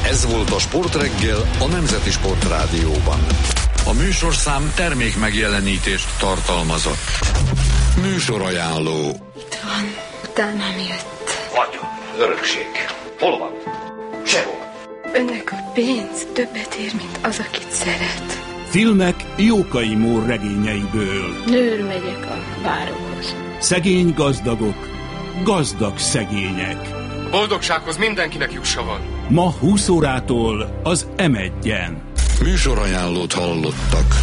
Ez volt a Sportreggel a Nemzeti Sportrádióban. A műsorszám termék megjelenítést tartalmazott. Műsorajánló. Itt van, utánam jött. Vagyon, örökség. Hol van? Sehol. Önnek a pénz többet ér, mint az, akit szeret. Filmek Jókai Mór regényeiből. Nőr megyek a várokhoz. Szegény gazdagok, gazdag szegények. Boldogsághoz mindenkinek jussa van. Ma 20 órától az M1-en. Műsorajánlót hallottak.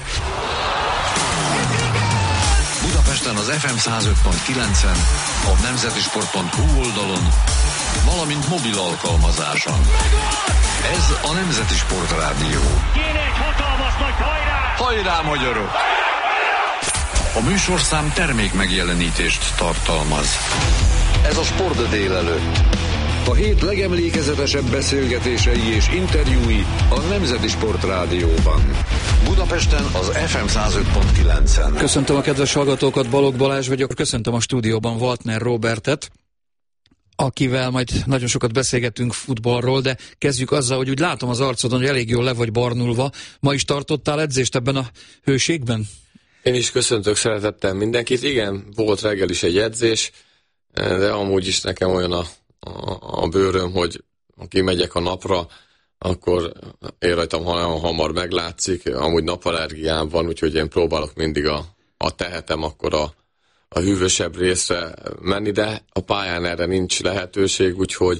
Budapesten az FM 105.9-en, a nemzetisport.hu oldalon, valamint mobil alkalmazáson. Ez a Nemzeti Sportrádió. Kéne egy hatalmas nagy hajrá! Hajrá, magyarok! A műsorszám termék megjelenítést tartalmaz. Ez a Sport délelőtt. A hét legemlékezetesebb beszélgetései és interjúi a Nemzeti Sportrádióban. Budapesten az FM 105.9-en. Köszöntöm a kedves hallgatókat, Balogh Balázs vagyok. Köszöntöm a stúdióban Waltner Robertet, akivel majd nagyon sokat beszélgetünk futballról, de kezdjük azzal, hogy úgy látom az arcodon, hogy elég jól le vagy barnulva. Ma is tartottál edzést ebben a hőségben? Én is köszöntök szeretettel mindenkit. Igen, volt reggel is egy edzés, de amúgy is nekem olyan a bőröm, hogy ha kimegyek a napra, akkor én rajtam nagyon hamar meglátszik. Amúgy napallergiám van, úgyhogy én próbálok mindig a tehetem akkor a hűvösebb részre menni, de a pályán erre nincs lehetőség, úgyhogy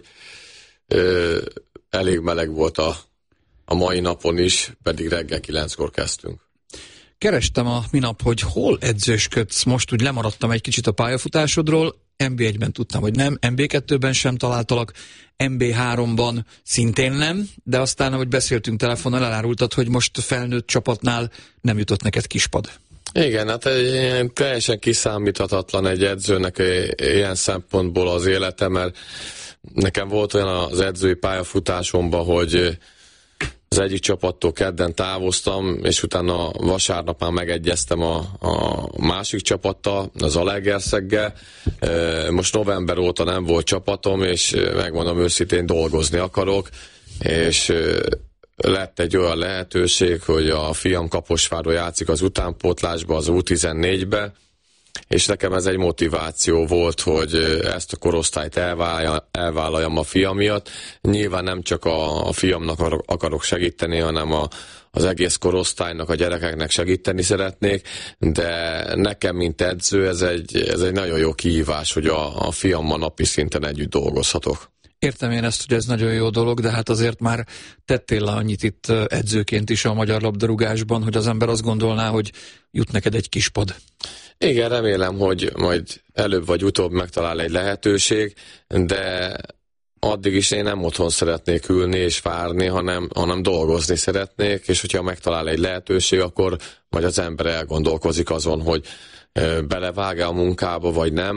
elég meleg volt a mai napon is, pedig reggel 9-kor kezdtünk. Kerestem a minap, hogy hol edzősködsz. Most úgy lemaradtam egy kicsit a pályafutásodról. NB1-ben tudtam, hogy nem, NB2-ben sem találtalak, NB3-ban szintén nem, de aztán, ahogy beszéltünk telefonon, elárultad, hogy most felnőtt csapatnál nem jutott neked kispad. Igen, hát teljesen kiszámíthatatlan egy edzőnek ilyen szempontból az élete, mert nekem volt olyan az edzői pályafutásomban, hogy az egyik csapattól kedden távoztam, és utána vasárnap már megegyeztem a másik csapattal, az Zalaegerszeggel. Most november óta nem volt csapatom, és megmondom őszintén, dolgozni akarok, és lett egy olyan lehetőség, hogy a fiam Kaposváron játszik az utánpótlásba, az U14-be, és nekem ez egy motiváció volt, hogy ezt a korosztályt elvállaljam a fiam miatt. Nyilván nem csak a fiamnak akarok segíteni, hanem az egész korosztálynak, a gyerekeknek segíteni szeretnék, de nekem, mint edző, ez egy nagyon jó kihívás, hogy a fiammal napi szinten együtt dolgozhatok. Értem én ezt, hogy ez nagyon jó dolog, de hát azért már tettél le annyit itt edzőként is a magyar labdarúgásban, hogy az ember azt gondolná, hogy jut neked egy kispad. Igen, remélem, hogy majd előbb vagy utóbb megtalál egy lehetőség, de addig is én nem otthon szeretnék ülni és várni, hanem dolgozni szeretnék, és hogyha megtalál egy lehetőség, akkor majd az ember elgondolkozik azon, hogy belevág-e a munkába, vagy nem.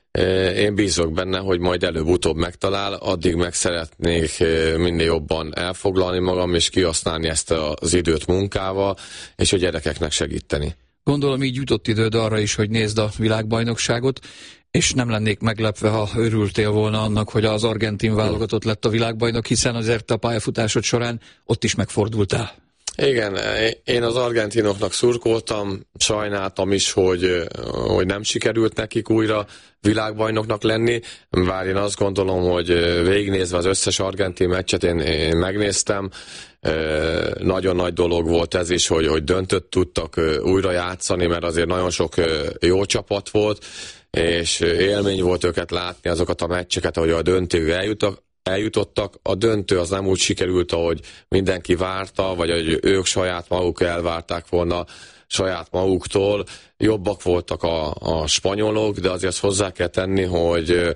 Én bízok benne, hogy majd előbb-utóbb megtalál, addig meg szeretnék minél jobban elfoglalni magam, és kihasználni ezt az időt munkával, és a gyerekeknek segíteni. Gondolom, így jutott időd arra is, hogy nézd a világbajnokságot, és nem lennék meglepve, ha örültél volna annak, hogy az argentin válogatott lett a világbajnok, hiszen azért a pályafutásod során ott is megfordultál. Igen, én az argentinoknak szurkoltam, sajnáltam is, hogy nem sikerült nekik újra világbajnoknak lenni, bár én azt gondolom, hogy végignézve az összes argentin meccset én megnéztem, nagyon nagy dolog volt ez is, hogy döntött tudtak újra játszani, mert azért nagyon sok jó csapat volt, és élmény volt őket látni, azokat a meccseket, ahogy a döntőig eljutottak. A döntő az nem úgy sikerült, ahogy mindenki várta, vagy hogy ők saját maguk elvárták volna saját maguktól. Jobbak voltak a spanyolok, de azért hozzá kell tenni, hogy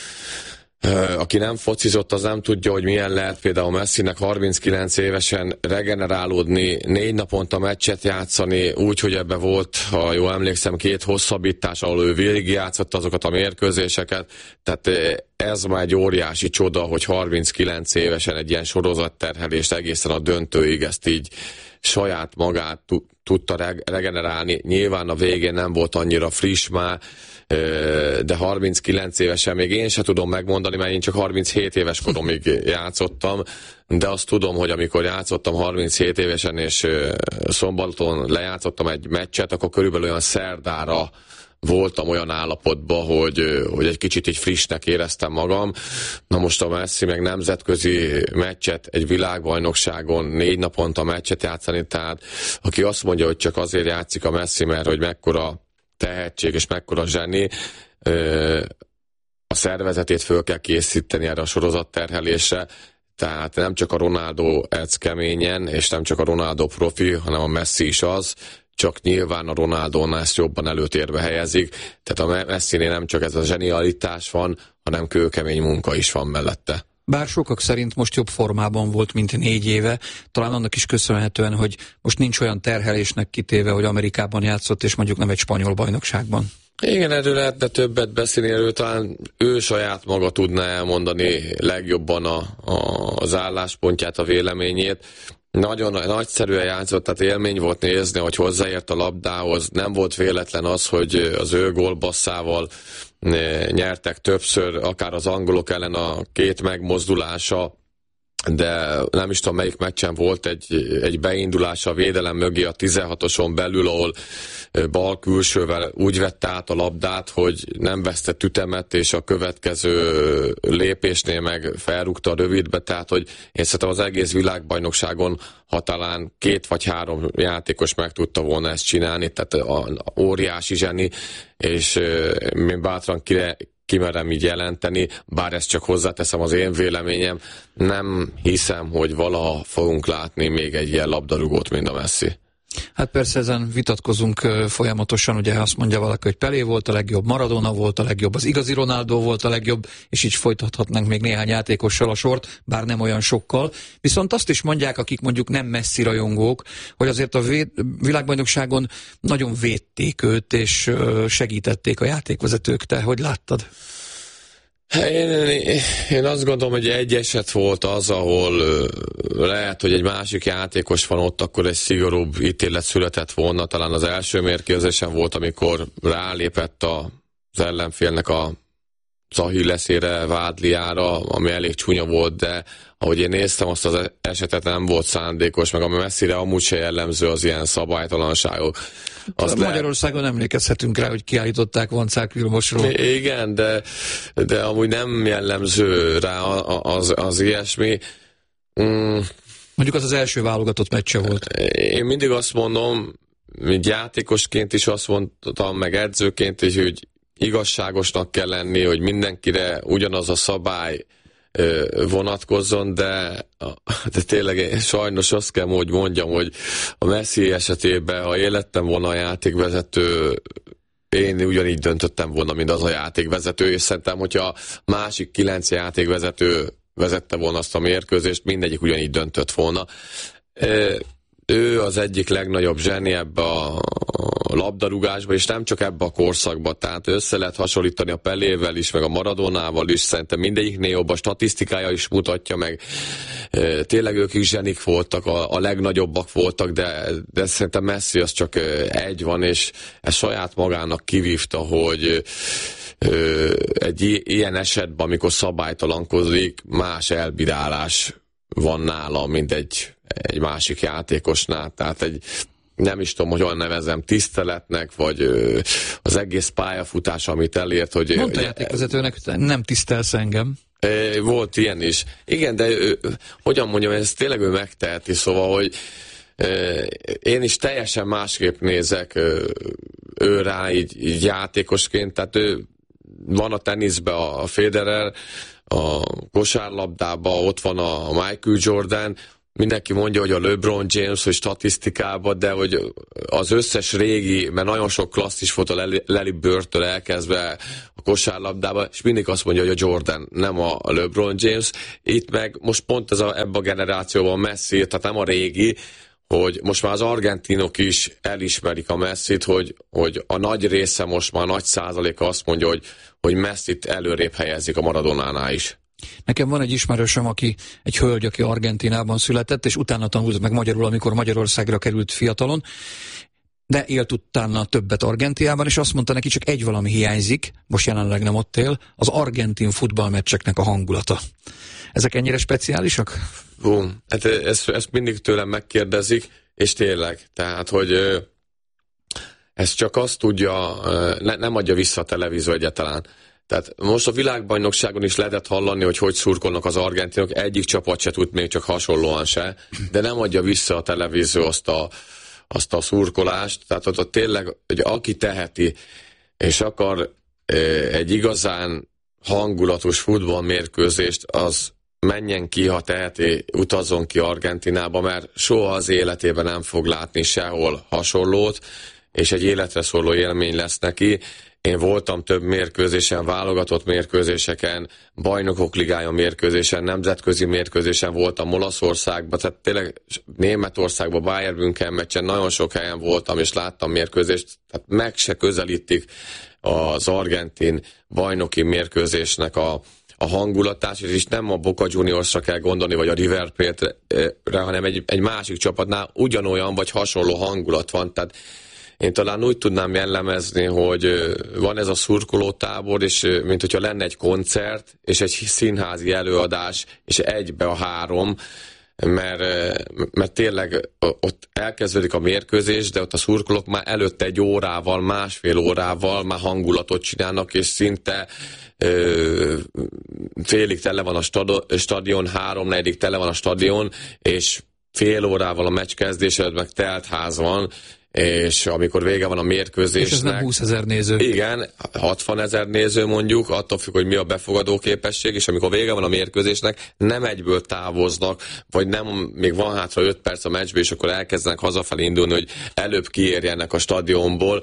aki nem focizott, az nem tudja, hogy milyen lehet például Messinek 39 évesen regenerálódni, 4 naponta meccset játszani, úgy, hogy ebbe volt, ha jól emlékszem, 2 hosszabbítás, ahol ő végigjátszott azokat a mérkőzéseket. Tehát ez már egy óriási csoda, hogy 39 évesen egy ilyen sorozatterhelést egészen a döntőig ezt így saját magát tudta regenerálni. Nyilván a végén nem volt annyira friss már, de 39 évesen még én sem tudom megmondani, mert én csak 37 éves koromig játszottam, de azt tudom, hogy amikor játszottam 37 évesen, és szombaton lejátszottam egy meccset, akkor körülbelül olyan szerdára voltam olyan állapotban, hogy egy kicsit így frissnek éreztem magam. Na most a Messi meg nemzetközi meccset, egy világbajnokságon 4 naponta meccset játszani, tehát aki azt mondja, hogy csak azért játszik a Messi, mert hogy mekkora tehetség és mekkora zseni, a szervezetét föl kell készíteni erre a sorozatterhelésre, tehát nem csak a Ronaldo edz keményen, és nem csak a Ronaldo profi, hanem a Messi is az, csak nyilván a Ronaldónál ezt jobban előtérbe helyezik, tehát a Messinél nem csak ez a zsenialitás van, hanem kőkemény munka is van mellette. Bár sokak szerint most jobb formában volt, mint 4 éve, talán annak is köszönhetően, hogy most nincs olyan terhelésnek kitéve, hogy Amerikában játszott, és mondjuk nem egy spanyol bajnokságban. Igen, erről lehetne többet beszélni, erről talán ő saját maga tudná elmondani legjobban az álláspontját, a véleményét. Nagyon nagyszerűen játszott, tehát élmény volt nézni, hogy hozzáért a labdához. Nem volt véletlen az, hogy az ő gólbasszával nyertek többször, akár az angolok ellen a 2 megmozdulása, de nem is tudom melyik meccsen volt egy beindulása a védelem mögé a 16-oson belül, ahol bal külsővel úgy vette át a labdát, hogy nem vesztett ütemet, és a következő lépésnél meg felrúgta a rövidbe, tehát hogy én szerintem az egész világbajnokságon, ha talán 2 vagy 3 játékos meg tudta volna ezt csinálni, tehát óriási zseni, és én bátran kimerem így jelenteni, bár ezt csak hozzáteszem, az én véleményem, nem hiszem, hogy valaha fogunk látni még egy ilyen labdarúgót, mint a Messi. Hát persze ezen vitatkozunk folyamatosan, ugye azt mondja valaki, hogy Pelé volt a legjobb, Maradona volt a legjobb, az igazi Ronaldo volt a legjobb, és így folytathatnánk még néhány játékossal a sort, bár nem olyan sokkal. Viszont azt is mondják, akik mondjuk nem Messi rajongók, hogy azért a világbajnokságon nagyon védték őt, és segítették a játékvezetők. Te hogy láttad? Én azt gondolom, hogy egy eset volt az, ahol lehet, hogy egy másik játékos van ott, akkor egy szigorúbb ítélet született volna. Talán az első mérkőzésen volt, amikor rálépett az ellenfélnek az Achilleszére, vádliára, ami elég csúnya volt, de ahogy én néztem, azt az esetet nem volt szándékos, meg a Messire amúgy se jellemző az ilyen szabálytalanságok. Magyarországon emlékezhetünk rá, hogy kiállították Vancák Vilmosról. Igen, de amúgy nem jellemző rá az ilyesmi. Mondjuk az első válogatott meccse volt. Én mindig azt mondom, mint játékosként is azt mondtam, meg edzőként is, hogy igazságosnak kell lenni, hogy mindenkire ugyanaz a szabály vonatkozzon, de tényleg sajnos azt kell, hogy mondjam, hogy a Messi esetében, ha én lettem volna a játékvezető, én ugyanígy döntöttem volna, mint az a játékvezető, és szerintem, hogyha másik 9 játékvezető vezette volna azt a mérkőzést, mindegyik ugyanígy döntött volna. Ő az egyik legnagyobb zseni ebbe a labdarúgásba, és nem csak ebbe a korszakba, tehát össze lehet hasonlítani a Pelével is, meg a Maradonával is, szerintem mindegyiknél jobb, a statisztikája is mutatja meg, tényleg ők is zsenik voltak, a legnagyobbak voltak, de szerintem Messi az csak egy van, és ez saját magának kivívta, hogy egy ilyen esetben, amikor szabálytalankozik, más elbírálás van nála, mint egy másik játékosnál, tehát nem is tudom, hogy olyan nevezem, tiszteletnek, vagy az egész pályafutás, amit elért, hogy... Mondta játékvezetőnek, nem tisztelsz engem. Volt ilyen is. Igen, de hogyan mondjam, ez tényleg ő megteheti, szóval, hogy én is teljesen másképp nézek ő rá így játékosként, tehát ő van a teniszben a Federer, a kosárlabdában ott van a Michael Jordan, mindenki mondja, hogy a LeBron James, hogy statisztikában, de hogy az összes régi, mert nagyon sok klasszis volt a Larry Bird-től elkezdve a kosárlabdában, és mindig azt mondja, hogy a Jordan, nem a LeBron James. Itt meg most pont ebben a generációban Messi, tehát nem a régi, hogy most már az argentinok is elismerik a Messit, hogy a nagy része most már, nagy százaléka azt mondja, hogy Messit előrébb helyezik a Maradonánál is. Nekem van egy ismerősöm, egy hölgy, aki Argentínában született, és utána tanult meg magyarul, amikor Magyarországra került fiatalon, de élt utána többet Argentinában, és azt mondta neki, csak egy valami hiányzik, most jelenleg nem ott él, az argentin futballmeccseknek a hangulata. Ezek ennyire speciálisak? Hát ezt mindig tőlem megkérdezik, és tényleg, tehát, hogy ez csak azt tudja, nem adja vissza a televízió egyáltalán. Tehát most a világbajnokságon is lehetett hallani, hogy szurkolnak az argentinok, egyik csapat se tud még csak hasonlóan se, de nem adja vissza a televízió azt a szurkolást, tehát ott tényleg, hogy aki teheti, és akar egy igazán hangulatos futballmérkőzést, az menjen ki, ha teheti, utazzon ki Argentinába, mert soha az életében nem fog látni sehol hasonlót, és egy életre szóló élmény lesz neki. Én voltam több mérkőzésen, válogatott mérkőzéseken, bajnokok ligája mérkőzésen, nemzetközi mérkőzésen voltam Olaszországban, tehát tényleg Németországban, Bayern München meccsen nagyon sok helyen voltam, és láttam mérkőzést, tehát meg se közelítik az argentin bajnoki mérkőzésnek a hangulatás, és nem a Boca Juniorsra kell gondolni, vagy a River Plate-re, hanem egy másik csapatnál ugyanolyan, vagy hasonló hangulat van, tehát én talán úgy tudnám jellemezni, hogy van ez a szurkolótábor, és mint hogyha lenne egy koncert, és egy színházi előadás, és egybe a három, mert tényleg ott elkezdődik a mérkőzés, de ott a szurkolók már előtte egy órával, másfél órával már hangulatot csinálnak, és szinte félig tele van a stadion, 3/4 tele van a stadion, és fél órával a meccs kezdése meg telt ház van, és amikor vége van a mérkőzésnek... És ez nem 20 000 néző. Igen, 60 000 néző mondjuk, attól függ, hogy mi a befogadó képesség, és amikor vége van a mérkőzésnek, nem egyből távoznak, vagy nem, még van hátra 5 perc a meccsbe, és akkor elkezdenek hazafelé indulni, hogy előbb kiérjenek a stadionból,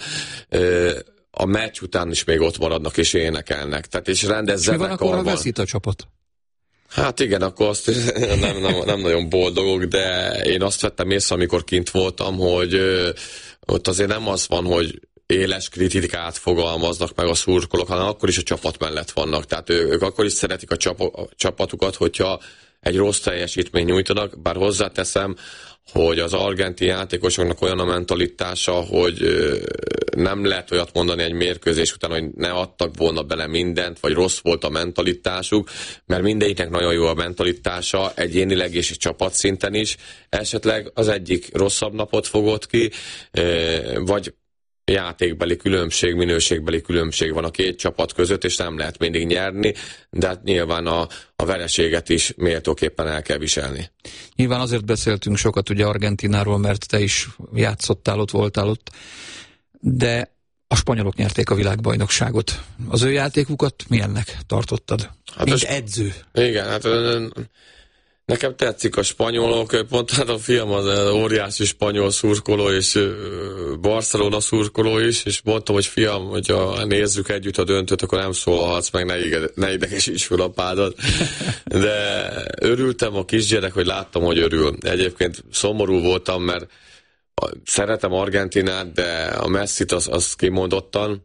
a meccs után is még ott maradnak és énekelnek. Tehát és rendes zenekarban. Mi van akkor, ha veszít a csapat? Hát igen, akkor azt nem nagyon boldogok, de én azt vettem észre, amikor kint voltam, hogy ott azért nem az van, hogy éles kritikát fogalmaznak meg a szurkolók, hanem akkor is a csapat mellett vannak. Tehát ők akkor is szeretik a csapatukat, hogyha egy rossz teljesítményt nyújtanak, bár hozzáteszem, hogy az argentin játékosoknak olyan a mentalitása, hogy nem lehet olyat mondani egy mérkőzés után, hogy ne adtak volna bele mindent, vagy rossz volt a mentalitásuk, mert mindegyiknek nagyon jó a mentalitása, egyénileg és csapatszinten is. Esetleg az egyik rosszabb napot fogott ki, vagy játékbeli különbség, minőségbeli különbség van a két csapat között, és nem lehet mindig nyerni, de hát nyilván a vereséget is méltóképpen el kell viselni. Nyilván azért beszéltünk sokat ugye Argentináról, mert te is játszottál ott, voltál ott, de a spanyolok nyerték a világbajnokságot. Az ő játékukat milyennek tartottad? Hát mint edző. Igen, hát nekem tetszik a spanyolok, pont hát a fiam az óriási spanyol szurkoló, és Barcelona szurkoló is, és mondtam, hogy fiam, hogyha nézzük együtt a döntőt, akkor nem szólhatsz meg, ne idegesíts fel a pádat. De örültem a kisgyerek, hogy láttam, hogy örül. Egyébként szomorú voltam, mert szeretem Argentinát, de a Messit az kimondottan,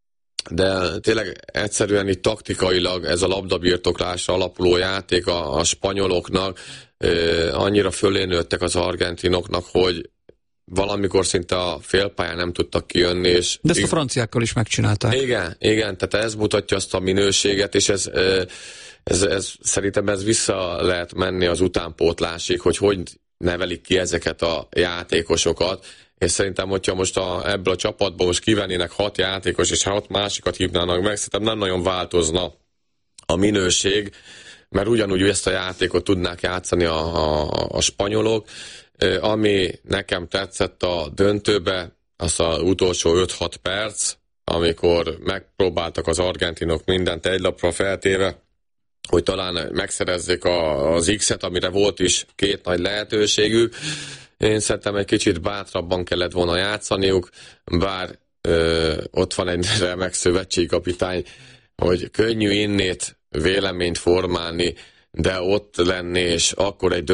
de tényleg egyszerűen itt taktikailag ez a labdabirtoklásra alapuló játék a spanyoloknak annyira fölé nőttek az argentinoknak, hogy valamikor szinte a félpályán nem tudtak kijönni. És de ezt a franciákkal is megcsinálták. Igen, tehát ez mutatja azt a minőséget, és szerintem ez vissza lehet menni az utánpótlásig, hogy nevelik ki ezeket a játékosokat, és szerintem, hogyha most ebből a csapatból most kivennének 6 játékos, és 6 másikat hívnának meg, szerintem nem nagyon változna a minőség, mert ugyanúgy ezt a játékot tudnák játszani a spanyolok. Ami nekem tetszett a döntőbe, az az utolsó 5-6 perc, amikor megpróbáltak az argentinok mindent egy lapra feltéve, hogy talán megszerezzék az X-et, amire volt is 2 nagy lehetőségük. Én szerintem egy kicsit bátrabban kellett volna játszaniuk, bár ott van egy remek szövetségkapitány, hogy könnyű innét véleményt formálni, de ott lenni, és akkor egy